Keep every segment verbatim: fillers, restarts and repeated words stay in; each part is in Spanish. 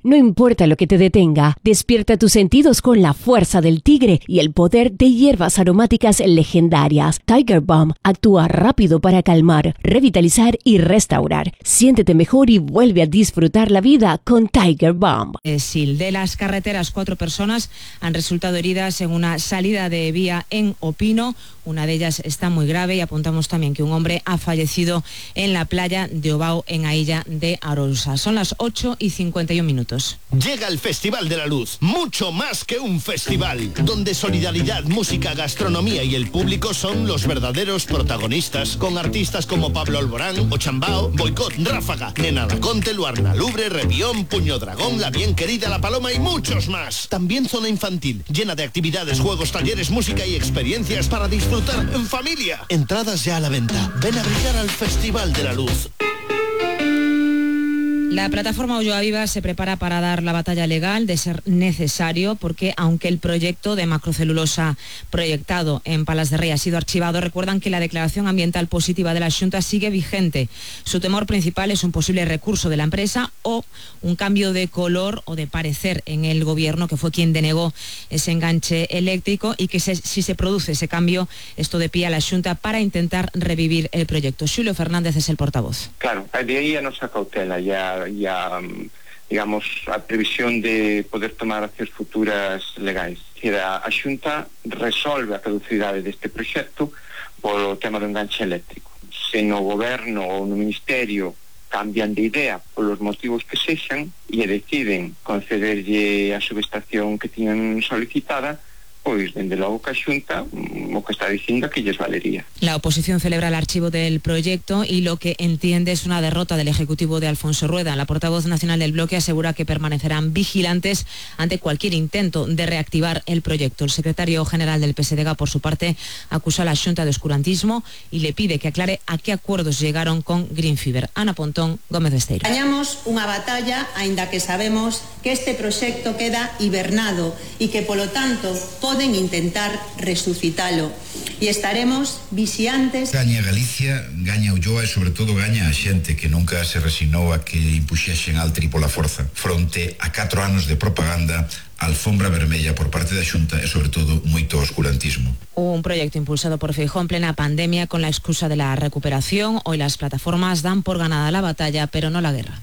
No importa lo que te detenga, despierta tus sentidos con la fuerza del tigre y el poder de hierbas aromáticas legendarias. Tiger Balm actúa rápido para calmar, revitalizar y restaurar. Siéntete mejor y vuelve a disfrutar la vida con Tiger Balm. Sil. De las carreteras, cuatro personas han resultado heridas en una salida de vía en Opino. Una de ellas está muy grave y apuntamos también que un hombre ha fallecido en la playa de Obao, en la isla de Arousa. Son las ocho y cincuenta y un minutos. Llega el Festival de la Luz, mucho más que un festival, donde solidaridad, música, gastronomía y el público son los verdaderos protagonistas, con artistas como Pablo Alborán, Ochambao, Boicot, Ráfaga, Nena Laconte, Luarna Lubre, Revión, Puño Dragón, La Bien Querida, La Paloma y muchos más. También zona infantil, llena de actividades, juegos, talleres, música y experiencias para disfrutar en familia. Entradas ya a la venta. Ven a brillar al Festival de la Luz. La plataforma Ulloa Viva se prepara para dar la batalla legal de ser necesario, porque aunque el proyecto de macrocelulosa proyectado en Palas de Rei ha sido archivado, recuerdan que la declaración ambiental positiva de la Xunta sigue vigente. Su temor principal es un posible recurso de la empresa o un cambio de color o de parecer en el gobierno, que fue quien denegó ese enganche eléctrico, y que se, si se produce ese cambio, esto de pie a la Xunta para intentar revivir el proyecto. Xulio Fernández es el portavoz. Claro, de aí a nosa cautela ya e a, digamos, a previsión de poder tomar accións futuras legais. A, a Xunta resolve a caducidade deste proxecto polo tema do enganche eléctrico. Se no goberno ou no ministerio cambian de idea polos motivos que sexan e deciden concederlle a subestación que tiñan solicitada, pois, dende logo que a Xunta o que está dicindo que lles valería. La oposición celebra el archivo del proyecto y lo que entiende es una derrota del Ejecutivo de Alfonso Rueda. La portavoz nacional del bloque asegura que permanecerán vigilantes ante cualquier intento de reactivar el proyecto. El secretario general del P S D G, por su parte, acusa a la Xunta de oscurantismo y le pide que aclare a qué acuerdos llegaron con Greenfiber. Ana Pontón, Gómez Besteiro. Gañamos unha batalla, aínda que sabemos que este proxecto queda hibernado e que, polo tanto, poden intentar resucitalo, e estaremos vixiantes. Gaña Galicia, gaña Ulloa e sobre todo gaña a xente que nunca se resignou a que impuxesen altri pola forza fronte a catro anos de propaganda, alfombra vermella por parte da Xunta e sobre todo moito oscurantismo. Un proyecto impulsado por Feijóo en plena pandemia con la excusa de la recuperación. Hoy las plataformas dan por ganada la batalla, pero no la guerra.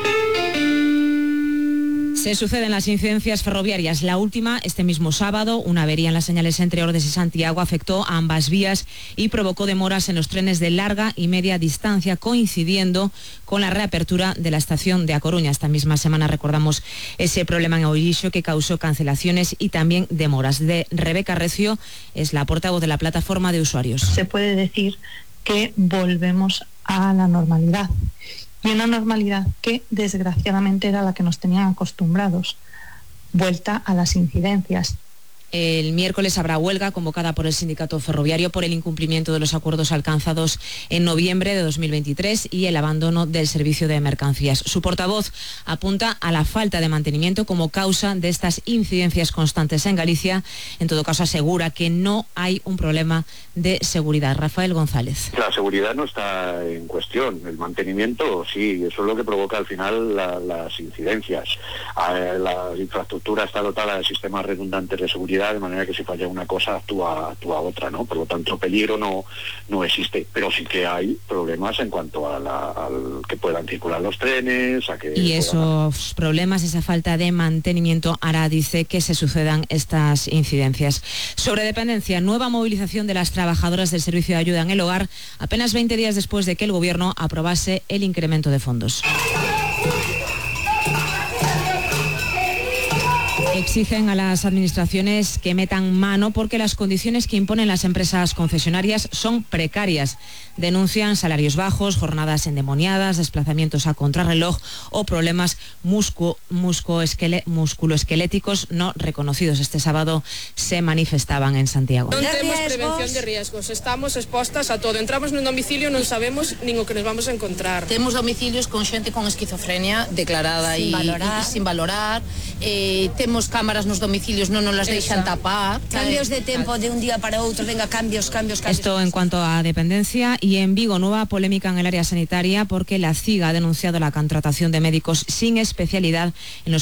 Se suceden las incidencias ferroviarias. La última, este mismo sábado, una avería en las señales entre Ordes y Santiago afectó a ambas vías y provocó demoras en los trenes de larga y media distancia, coincidiendo con la reapertura de la estación de A Coruña. Esta misma semana recordamos ese problema en Oilixo que causó cancelaciones y también demoras. De Rebeca Recio es la portavoz de la plataforma de usuarios. Se puede decir que volvemos a la normalidad. Y una normalidad que desgraciadamente era la que nos tenían acostumbrados. Vuelta a las incidencias. El miércoles habrá huelga convocada por el sindicato ferroviario por el incumplimiento de los acuerdos alcanzados en noviembre de dos mil veintitrés y el abandono del servicio de mercancías. Su portavoz apunta a la falta de mantenimiento como causa de estas incidencias constantes en Galicia. En todo caso, asegura que no hay un problema de seguridad. Rafael González. La seguridad no está en cuestión. El mantenimiento sí, eso es lo que provoca al final la, las incidencias. La infraestructura está dotada de sistemas redundantes de seguridad, de manera que si falla una cosa actúa, actúa otra, ¿no? Por lo tanto, peligro no, no existe, pero sí que hay problemas en cuanto a la, al que puedan circular los trenes, a que... Y esos puedan... problemas, esa falta de mantenimiento hará, dice, que se sucedan estas incidencias. Sobre dependencia, nueva movilización de las trabajadoras del servicio de ayuda en el hogar, apenas veinte días después de que el gobierno aprobase el incremento de fondos. Exigen a las administraciones que metan mano porque las condiciones que imponen las empresas concesionarias son precarias. Denuncian salarios bajos, jornadas endemoniadas, desplazamientos a contrarreloj o problemas muscu, musculoesquele, musculoesqueléticos no reconocidos. Este sábado se manifestaban en Santiago. Non temos prevención de riesgos, estamos expostas a todo. Entramos nun domicilio, non sabemos nin o que nos vamos a encontrar. Temos domicilios con xente con esquizofrenia declarada e sin valorar. Eh, temos cámaras nos domicilios, non nos las deixan tapar. Cambios de tempo de un día para outro, venga, cambios, cambios, cambios. Esto en cuanto a dependencia. Y en Vigo, nueva polémica en el área sanitaria porque la C I G ha denunciado la contratación de médicos sin especialidad en los